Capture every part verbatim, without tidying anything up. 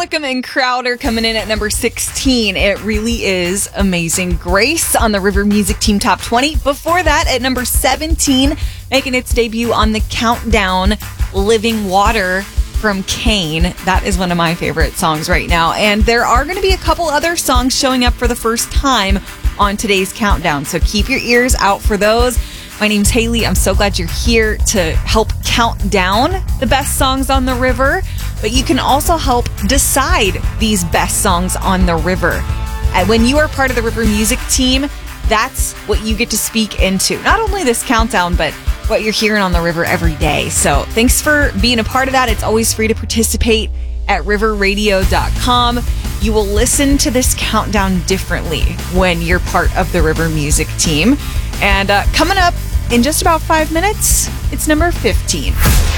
Malcolm and Crowder coming in at number sixteen. It really is Amazing Grace on the River Music Team Top twenty. Before that, at number seventeen, making its debut on the countdown, Living Water from Kane. That is one of my favorite songs right now. And there are going to be a couple other songs showing up for the first time on today's countdown. So keep your ears out for those. My name's Haley. I'm so glad you're here to help count down the best songs on the river, but you can also help decide these best songs on the river. And when you are part of the River Music Team, that's what you get to speak into. Not only this countdown, but what you're hearing on the river every day. So thanks for being a part of that. It's always free to participate at river radio dot com. You will listen to this countdown differently when you're part of the River Music Team. And uh, coming up in just about five minutes, it's number fifteen.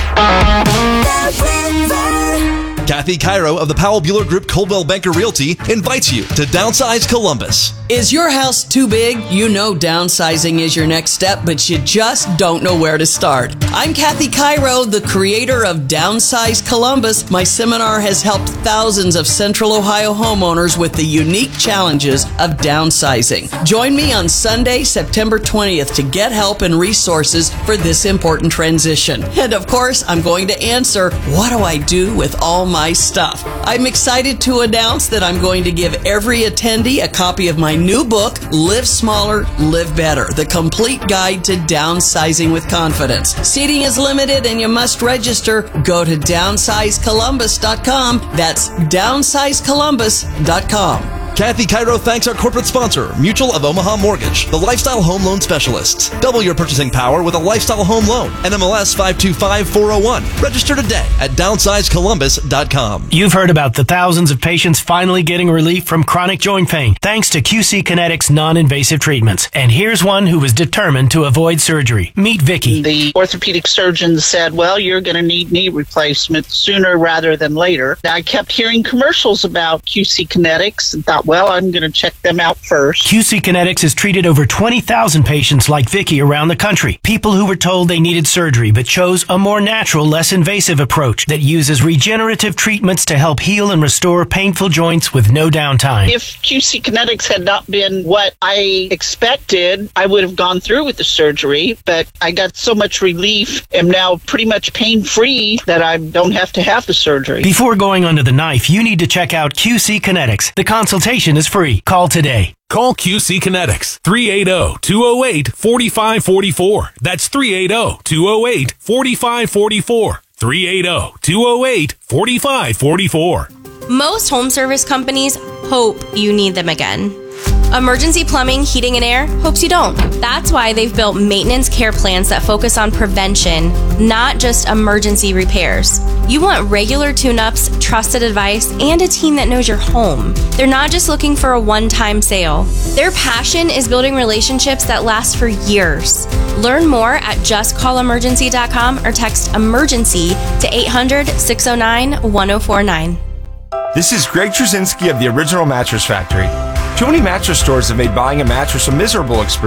Kathy Cairo of the Powell Bueller Group Coldwell Banker Realty invites you to Downsize Columbus. Is your house too big? You know downsizing is your next step, but you just don't know where to start. I'm Kathy Cairo, the creator of Downsize Columbus. My seminar has helped thousands of Central Ohio homeowners with the unique challenges of downsizing. Join me on Sunday, September twentieth to get help and resources for this important transition. And of course, I'm going to answer, what do I do with all my stuff? I'm excited to announce that I'm going to give every attendee a copy of my new book, Live Smaller, Live Better, the complete guide to downsizing with confidence. Seating is limited and you must register. Go to downsize columbus dot com. That's downsize columbus dot com. Kathy Cairo thanks our corporate sponsor, Mutual of Omaha Mortgage, the lifestyle home loan specialists. Double your purchasing power with a lifestyle home loan. N M L S five two five four oh one. Register today at downsize columbus dot com. You've heard about the thousands of patients finally getting relief from chronic joint pain thanks to Q C Kinetics non-invasive treatments. And here's one who was determined to avoid surgery. Meet Vicky. The orthopedic surgeon said, well, you're going to need knee replacement sooner rather than later. I kept hearing commercials about Q C Kinetics and thought, well, I'm going to check them out first. Q C Kinetics has treated over twenty thousand patients like Vicky around the country. People who were told they needed surgery but chose a more natural, less invasive approach that uses regenerative treatments to help heal and restore painful joints with no downtime. If Q C Kinetics had not been what I expected, I would have gone through with the surgery, but I got so much relief, am now pretty much pain-free that I don't have to have the surgery. Before going under the knife, you need to check out Q C Kinetics. The consultation is free. Call today. Call Q C Kinetics, three eight zero, two zero eight, four five four four. That's three eight zero, two zero eight, four five four four. three eight zero, two zero eight, four five four four. Most home service companies hope you need them again. Emergency Plumbing, Heating, and Air hopes you don't. That's why they've built maintenance care plans that focus on prevention, not just emergency repairs. You want regular tune-ups, trusted advice, and a team that knows your home. They're not just looking for a one-time sale. Their passion is building relationships that last for years. Learn more at just call emergency dot com or text EMERGENCY to eight hundred, six oh nine, one oh four nine. This is Greg Trzynski of the Original Mattress Factory. Too many mattress stores have made buying a mattress a miserable experience.